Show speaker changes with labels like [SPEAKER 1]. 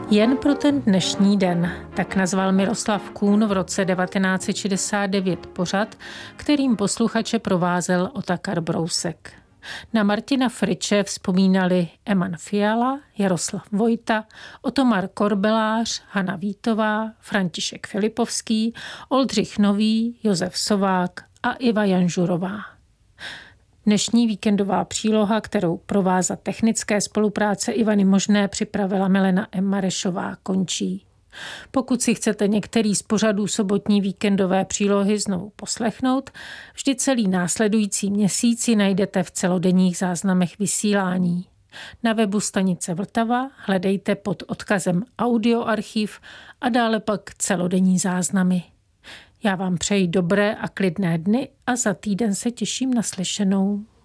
[SPEAKER 1] Jen pro ten dnešní den, tak nazval Miroslav Kuhn v roce 1969 pořad, kterým posluchače provázel Otakar Brousek. Na Martina Friče vzpomínali Eman Fiala, Jaroslav Vojta, Otomar Korbelář, Hana Vítová, František Filipovský, Oldřich Nový, Josef Sovák a Iva Janžurová. Dnešní víkendová příloha, kterou pro vás za technické spolupráce Ivany Možné připravila Milena M. Marešová, končí. Pokud si chcete některý z pořadů sobotní víkendové přílohy znovu poslechnout, vždy celý následující měsíc ji najdete v celodenních záznamech vysílání. Na webu stanice Vltava hledejte pod odkazem audioarchiv a dále pak celodenní záznamy. Já vám přeji dobré a klidné dny a za týden se těším na slyšenou.